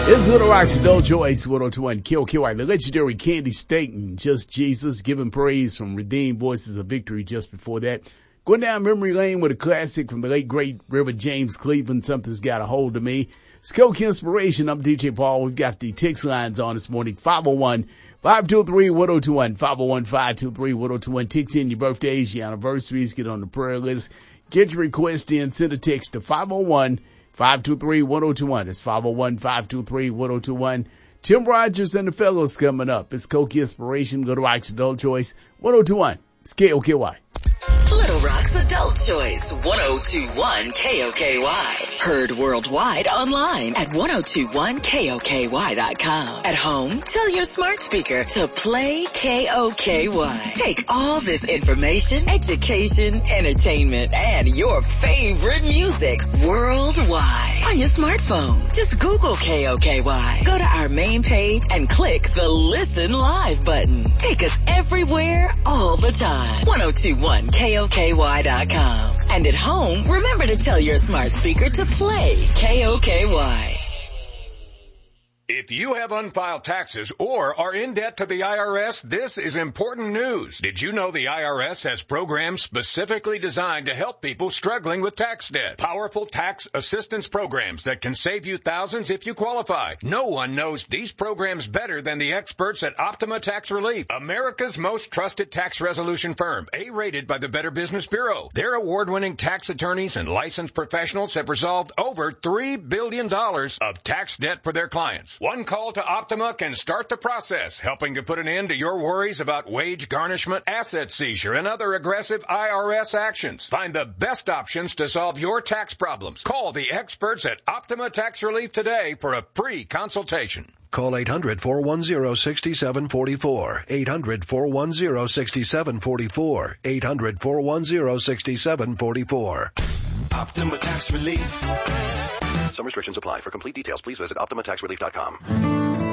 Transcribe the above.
It's Little Rock's Adult Choice 102.1 KOKY, the legendary Candy Staten, Just Jesus, giving praise from Redeemed Voices of Victory just before that. Going down memory lane with a classic from the late great Reverend James Cleveland, Something's Got a Hold of Me. Skokie Inspiration, I'm DJ Paul. We've got the text lines on this morning, 501-523-1021, 501-523-1021. Text in your birthdays, your anniversaries, get on the prayer list. Get your request in, send a text to 501-523-1021. It's 501-523-1021. Tim Rogers and the fellows coming up. It's Skokie Inspiration, Little Rock's Adult Choice 102.1. It's KOKY. Little Rock's Adult Choice 102.1 KOKY. Heard worldwide online at 1021koky.com. At home, tell your smart speaker to play KOKY. Take all this information, education, entertainment, and your favorite music worldwide on your smartphone. Just Google KOKY. Go to our main page and click the Listen Live button. Take us everywhere, all the time. 1021 KOKY.com. And at home, remember to tell your smart speaker to play KOKY. If you have unfiled taxes or are in debt to the IRS, this is important news. Did you know the IRS has programs specifically designed to help people struggling with tax debt? Powerful tax assistance programs that can save you thousands if you qualify. No one knows these programs better than the experts at Optima Tax Relief, America's most trusted tax resolution firm, A-rated by the Better Business Bureau. Their award-winning tax attorneys and licensed professionals have resolved over $3 billion of tax debt for their clients. One call to Optima can start the process, helping to put an end to your worries about wage garnishment, asset seizure, and other aggressive IRS actions. Find the best options to solve your tax problems. Call the experts at Optima Tax Relief today for a free consultation. Call 800-410-6744. 800-410-6744. 800-410-6744. Optima Tax Relief. Some restrictions apply. For complete details, please visit OptimaTaxRelief.com.